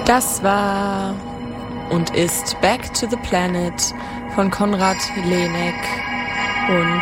Das war und ist Back to the Planet von Konrad Lehneck. Und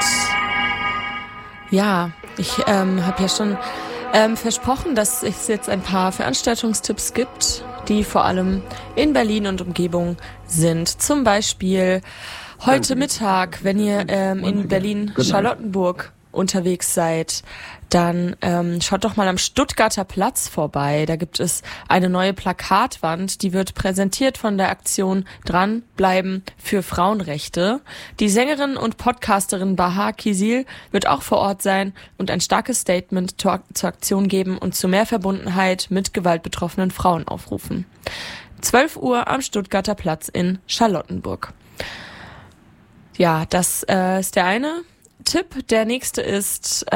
ja, ich habe ja schon versprochen, dass es jetzt ein paar Veranstaltungstipps gibt, die vor allem in Berlin und Umgebung sind. Zum Beispiel heute Mittag, wenn ihr in Berlin-Charlottenburg unterwegs seid, dann schaut doch mal am Stuttgarter Platz vorbei. Da gibt es eine neue Plakatwand, die wird präsentiert von der Aktion Dranbleiben für Frauenrechte. Die Sängerin und Podcasterin Bahar Kisil wird auch vor Ort sein und ein starkes Statement zur Aktion geben und zu mehr Verbundenheit mit gewaltbetroffenen Frauen aufrufen. 12 Uhr am Stuttgarter Platz in Charlottenburg. Ja, das ist der eine Tipp. Der nächste ist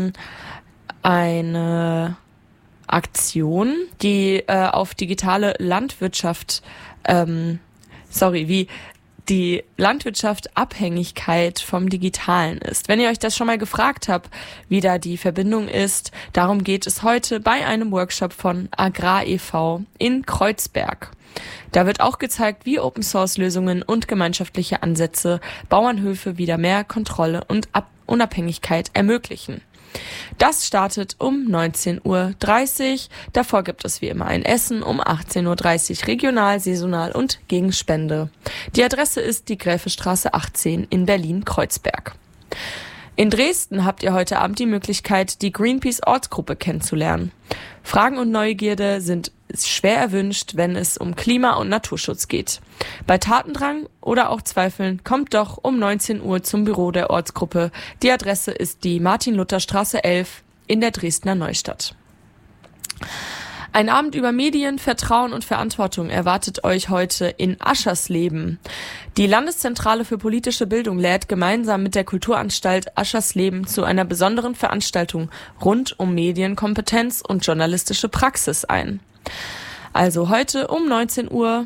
eine Aktion, die auf digitale Landwirtschaft, wie die Landwirtschaft Abhängigkeit vom Digitalen ist. Wenn ihr euch das schon mal gefragt habt, wie da die Verbindung ist, darum geht es heute bei einem Workshop von Agrar e.V. in Kreuzberg. Da wird auch gezeigt, wie Open-Source-Lösungen und gemeinschaftliche Ansätze Bauernhöfe wieder mehr Kontrolle und Unabhängigkeit ermöglichen. Das startet um 19:30 Uhr. Davor gibt es wie immer ein Essen um 18:30 Uhr regional, saisonal und gegen Spende. Die Adresse ist die Gräfestraße 18 in Berlin-Kreuzberg. In Dresden habt ihr heute Abend die Möglichkeit, die Greenpeace-Ortsgruppe kennenzulernen. Fragen und Neugierde sind schwer erwünscht, wenn es um Klima- und Naturschutz geht. Bei Tatendrang oder auch Zweifeln kommt doch um 19 Uhr zum Büro der Ortsgruppe. Die Adresse ist die Martin-Luther-Straße 11 in der Dresdner Neustadt. Ein Abend über Medien, Vertrauen und Verantwortung erwartet euch heute in Aschersleben. Die Landeszentrale für politische Bildung lädt gemeinsam mit der Kulturanstalt Aschersleben zu einer besonderen Veranstaltung rund um Medienkompetenz und journalistische Praxis ein. Also heute um 19 Uhr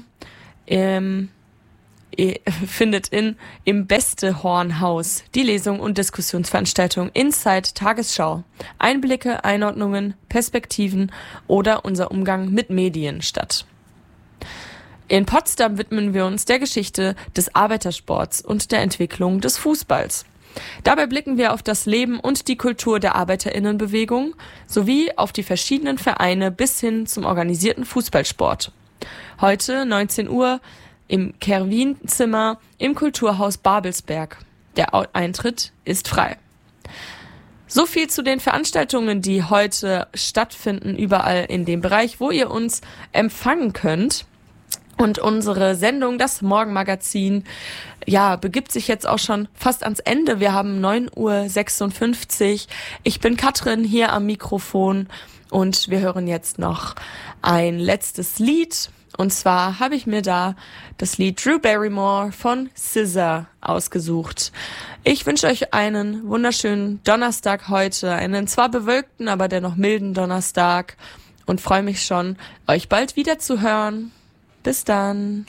findet im Beste-Hornhaus die Lesung und Diskussionsveranstaltung Inside Tagesschau. Einblicke, Einordnungen, Perspektiven oder unser Umgang mit Medien statt. In Potsdam widmen wir uns der Geschichte des Arbeitersports und der Entwicklung des Fußballs. Dabei blicken wir auf das Leben und die Kultur der ArbeiterInnenbewegung sowie auf die verschiedenen Vereine bis hin zum organisierten Fußballsport. Heute 19 Uhr im Kerwin-Zimmer im Kulturhaus Babelsberg. Der Eintritt ist frei. So viel zu den Veranstaltungen, die heute stattfinden, überall in dem Bereich, wo ihr uns empfangen könnt. Und unsere Sendung, das Morgenmagazin, begibt sich jetzt auch schon fast ans Ende. Wir haben 9:56 Uhr. Ich bin Katrin hier am Mikrofon und wir hören jetzt noch ein letztes Lied. Und zwar habe ich mir da das Lied Drew Barrymore von SZA ausgesucht. Ich wünsche euch einen wunderschönen Donnerstag heute, einen zwar bewölkten, aber dennoch milden Donnerstag und freue mich schon, euch bald wieder zu hören. Bis dann.